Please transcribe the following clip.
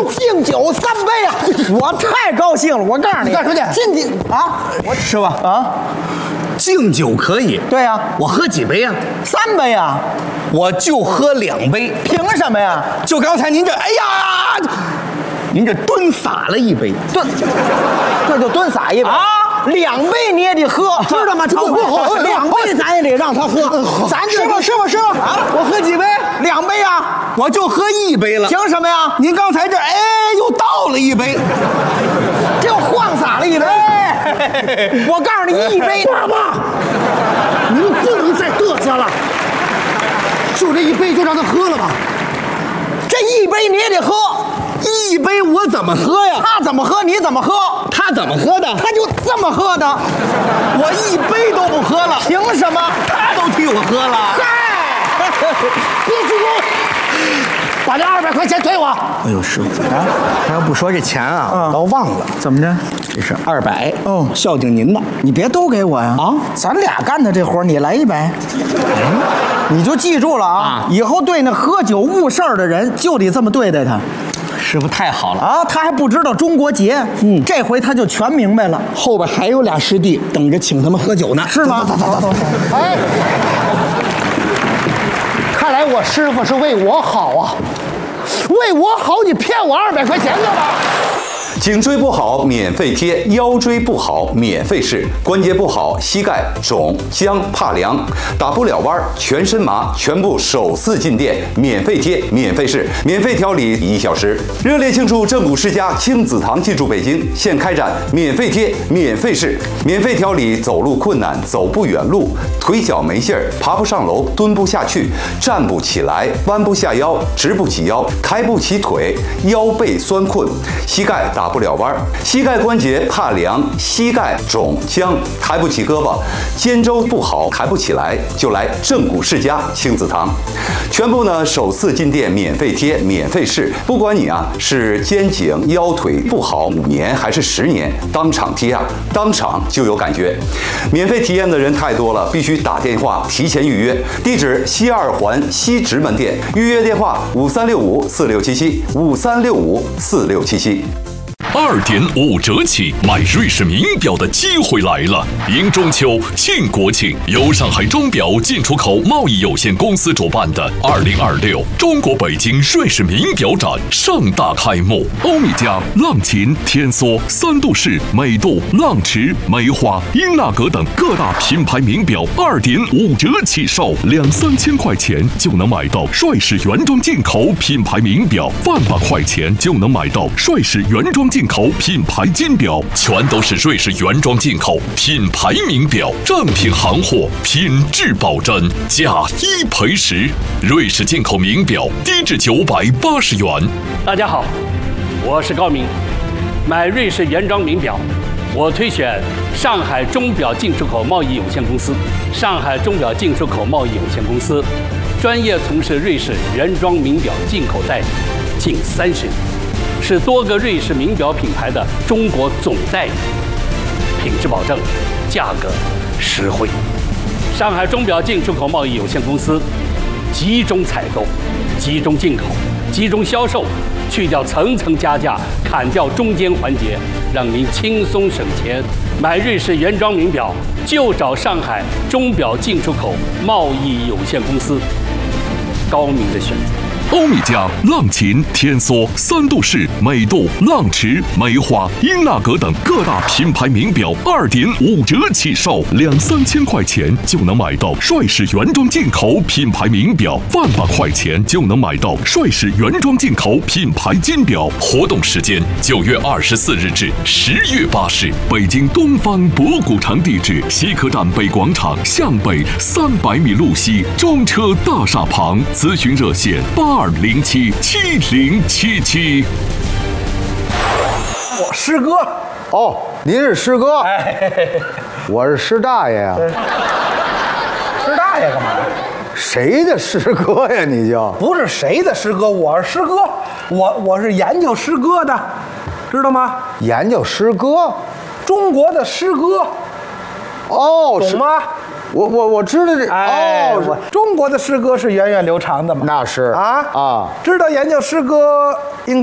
敬酒3杯啊！我太高兴了，我告诉你， 干什么去？ 敬啊！ 我师傅啊， 敬酒可以。 对呀， 我喝几杯呀 ？3杯啊！ 我就喝2杯。 凭什么呀？ 就刚才您这，哎呀，您这蹲洒了1杯， 这就蹲洒1杯啊！2杯你也得喝，知道吗？这不好，2杯咱也得让他喝。咱师傅啊！我喝几杯？2杯啊！ 我就喝1杯了。 凭什么呀？ 您刚才这，哎，又倒了1杯， 就晃洒了1杯。我告诉你，1杯爸爸，您不能再嘚瑟了，就这1杯就让他喝了吧。 这1杯你也得喝。 1杯我怎么喝呀？ 他怎么喝你怎么喝？ 他怎么喝的？ 他就这么喝的。 我1杯都不喝了， 凭什么？ 他都替我喝了。 嗨， 别鞠躬，把这200块钱退我。 哎呦，师傅啊，他要不说这钱啊，都忘了。 怎么着？ 这是200 哦， 孝敬您的。 你别都给我呀！啊，咱俩干的这活你来1杯。你就记住了啊！以后对那喝酒误事儿的人就得这么对待他。 师傅太好了啊！他还不知道中国节，这回他就全明白了。 后边还有俩师弟等着请他们喝酒呢， 是吗？走。 哎，看来我师傅是为我好啊，为我好，你骗我200块钱干嘛？ 颈椎不好免费贴，腰椎不好免费试，关节不好膝盖肿僵怕凉打不了弯全身麻，全部首次进店免费贴免费试免费调理1小时，热烈庆祝正骨世家亲子堂进驻北京，现开展免费贴免费试免费调理走路困难走不远路腿脚没劲儿爬不上楼蹲不下去站不起来弯不下腰直不起腰抬不起腿腰背酸困膝盖打不了弯，膝盖关节怕凉，膝盖肿僵，抬不起胳膊，肩周不好，抬不起来，就来正骨世家亲子堂，全部呢首次进店免费贴，免费试，不管你啊是肩颈腰腿不好5年还是10年，当场贴啊，当场就有感觉。免费体验的人太多了，必须打电话提前预约。地址西2环西直门店，预约电话5365467753654677。 2.5折起买瑞士名表的机会来了！迎中秋庆国庆，由上海钟表进出口贸易有限公司主办的2026中国北京瑞士名表展盛大开幕。欧米茄、浪琴、天梭、3度式、美度、浪驰、梅花、英纳格等各大品牌名表2.5折起售，2-3千块钱就能买到帅士原装进口品牌名表，100块钱就能买到帅士原装进口品牌金表，全都是瑞士原装进口品牌名表，正品行货，品质保真，价1赔10。瑞士进口名表低至980元。 大家好，我是高明。买瑞士原装名表，我推选上海钟表进出口贸易有限公司。上海钟表进出口贸易有限公司专业从事瑞士原装名表进口代理近30年。是多个瑞士名表品牌的中国总代理，品质保证，价格实惠。上海钟表进出口贸易有限公司集中采购、集中进口、集中销售，去掉层层加价，砍掉中间环节，让您轻松省钱。买瑞士原装名表就找上海钟表进出口贸易有限公司，高明的选择。 欧米茄、浪琴、天梭、3度式、美度、浪驰、梅花、英纳格等各大品牌名表2.5折起售，2-3千块钱就能买到帅士原装进口品牌名表，100块钱就能买到帅士原装进口品牌金表。活动时间9月24日至10月8日，北京东方博古城地址西客站北广场向北300米路西中车大厦旁，咨询热线82077077。 我师哥。 哦，您是师哥， 哎， 我是师大爷呀。 师大爷干嘛？ 谁的师哥呀？你就不是谁的师哥，我是师哥，我是研究诗歌的，知道吗？ 研究诗歌， 中国的诗歌， 哦， 懂吗？ 我知道这， 哎， 哦， 中国的诗歌是源远流长的嘛？ 那是啊， 啊， 知道研究诗歌应